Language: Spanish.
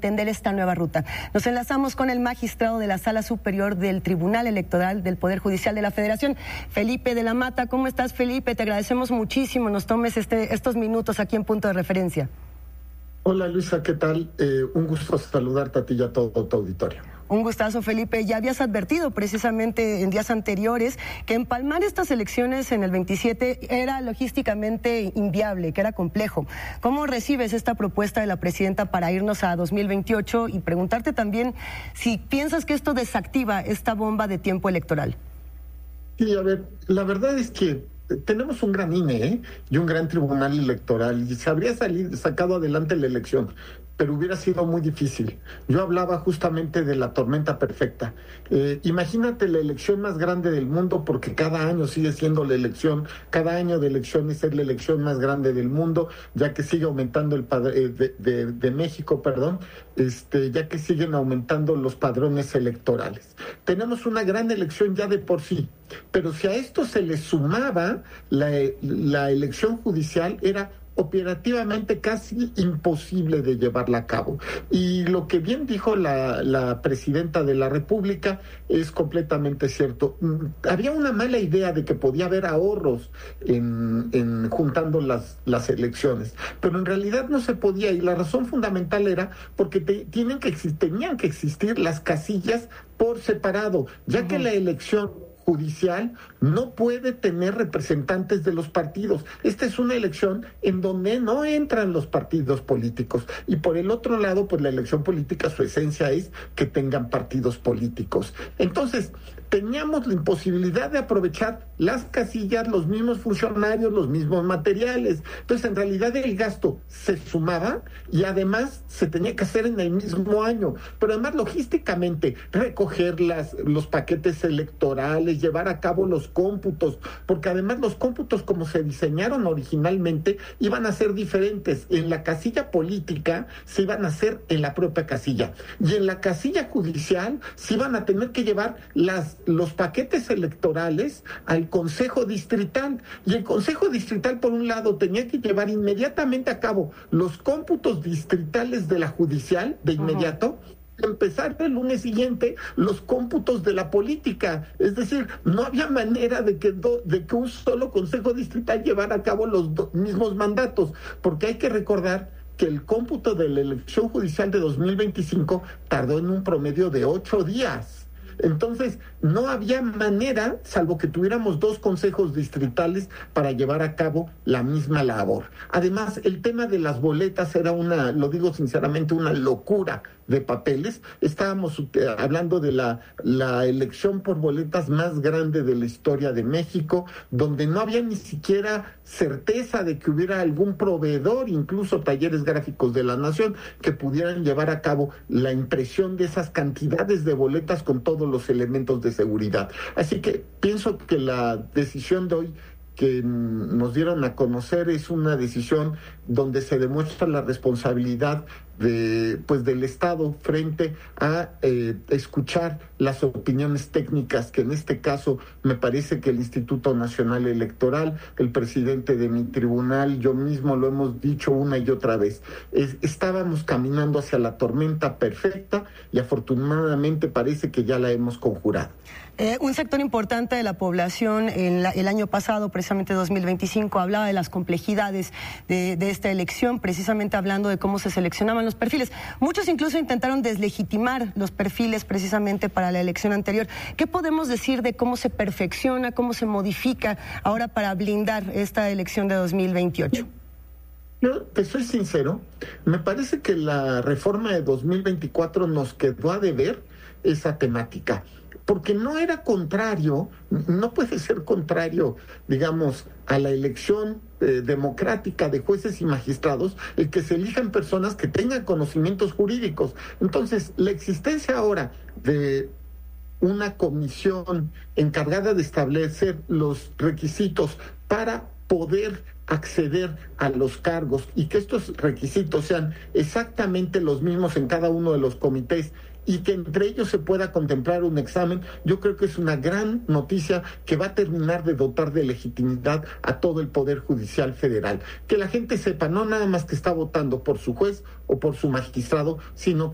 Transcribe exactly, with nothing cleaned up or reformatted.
atender esta nueva ruta. Nos enlazamos con el magistrado de la Sala Superior del Tribunal Electoral del Poder Judicial de la Federación, Felipe de la Mata. ¿Cómo estás, Felipe? Te agradecemos muchísimo nos tomes este, estos minutos aquí en Punto de Referencia. Hola, Luisa, ¿qué tal? Eh, un gusto saludarte a ti y a todo tu auditorio. Un gustazo, Felipe. Ya habías advertido precisamente en días anteriores que empalmar estas elecciones en el veintisiete era logísticamente inviable, que era complejo. ¿Cómo recibes esta propuesta de la presidenta para irnos a dos mil veintiocho? Y preguntarte también si piensas que esto desactiva esta bomba de tiempo electoral. Sí, a ver, la verdad es que tenemos un gran I N E, ¿eh? y un gran tribunal electoral, y se habría salido, sacado adelante la elección, pero hubiera sido muy difícil. Yo hablaba justamente de la tormenta perfecta. Eh, imagínate la elección más grande del mundo, porque cada año sigue siendo la elección, cada año de elecciones es la elección más grande del mundo, ya que sigue aumentando el padre, eh, de, de, de México, perdón, este, ya que siguen aumentando los padrones electorales. Tenemos una gran elección ya de por sí, pero si a esto se le sumaba la, la elección judicial, era operativamente casi imposible de llevarla a cabo. Y lo que bien dijo la, la presidenta de la República es completamente cierto. Había una mala idea de que podía haber ahorros en, en juntando las, las elecciones, pero en realidad no se podía, y la razón fundamental era porque te, tienen que, tenían que existir las casillas por separado, ya uh-huh. que la elección judicial no puede tener representantes de los partidos. Esta es una elección en donde no entran los partidos políticos, y por el otro lado, pues la elección política, su esencia es que tengan partidos políticos. Entonces, teníamos la imposibilidad de aprovechar las casillas, los mismos funcionarios, los mismos materiales. Entonces, en realidad el gasto se sumaba y además se tenía que hacer en el mismo año. Pero además, logísticamente, recoger las, los paquetes electorales, llevar a cabo los cómputos, porque además los cómputos, como se diseñaron originalmente, iban a ser diferentes. En la casilla política se iban a hacer en la propia casilla, y en la casilla judicial se iban a tener que llevar las los paquetes electorales al Consejo Distrital, y el Consejo Distrital, por un lado, tenía que llevar inmediatamente a cabo los cómputos distritales de la judicial, de inmediato, uh-huh. empezar el lunes siguiente los cómputos de la política. Es decir, no había manera de que, do, de que un solo Consejo Distrital llevara a cabo los do, mismos mandatos, porque hay que recordar que el cómputo de la elección judicial de dos mil veinticinco tardó en un promedio de ocho días. Entonces, no había manera, salvo que tuviéramos dos consejos distritales, para llevar a cabo la misma labor. Además, el tema de las boletas era una, lo digo sinceramente, una locura de papeles. Estábamos hablando de la, la elección por boletas más grande de la historia de México, donde no había ni siquiera certeza de que hubiera algún proveedor, incluso Talleres Gráficos de la Nación, que pudieran llevar a cabo la impresión de esas cantidades de boletas con todos los elementos de seguridad. Así que pienso que la decisión de hoy que nos dieron a conocer es una decisión donde se demuestra la responsabilidad de, pues, del Estado frente a eh, escuchar las opiniones técnicas, que en este caso me parece que el Instituto Nacional Electoral, el presidente de mi tribunal, yo mismo lo hemos dicho una y otra vez, es, estábamos caminando hacia la tormenta perfecta, y afortunadamente parece que ya la hemos conjurado. Eh, un sector importante de la población en la, el año pasado, precisamente dos mil veinticinco, hablaba de las complejidades de, de esta elección, precisamente hablando de cómo se seleccionaban los perfiles. Muchos incluso intentaron deslegitimar los perfiles precisamente para la elección anterior. ¿Qué podemos decir de cómo se perfecciona, cómo se modifica ahora para blindar esta elección de dos mil veintiocho? Yo te soy sincero, me parece que la reforma de dos mil veinticuatro nos quedó a deber esa temática, porque no era contrario, no puede ser contrario, digamos, a la elección eh, democrática de jueces y magistrados, el que se elijan personas que tengan conocimientos jurídicos. Entonces, la existencia ahora de una comisión encargada de establecer los requisitos para poder acceder a los cargos, y que estos requisitos sean exactamente los mismos en cada uno de los comités, y que entre ellos se pueda contemplar un examen, yo creo que es una gran noticia que va a terminar de dotar de legitimidad a todo el Poder Judicial Federal. Que la gente sepa, no nada más que está votando por su juez o por su magistrado, sino